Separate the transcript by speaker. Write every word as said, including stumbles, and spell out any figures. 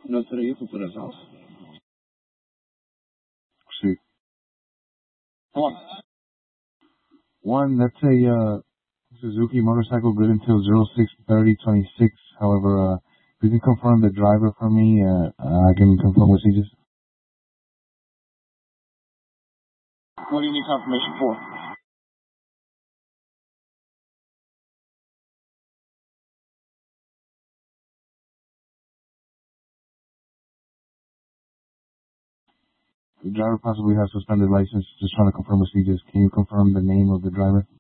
Speaker 1: No te digo for this house.
Speaker 2: See.
Speaker 1: Come on.
Speaker 2: One, that's a uh, Suzuki motorcycle good until zero six thirty twenty-six. However, uh, if you can confirm the driver for me, uh, I can confirm what he just.
Speaker 1: What do you need confirmation for?
Speaker 2: The driver possibly has suspended license. Just trying to confirm what he just. Can you confirm the name of the driver?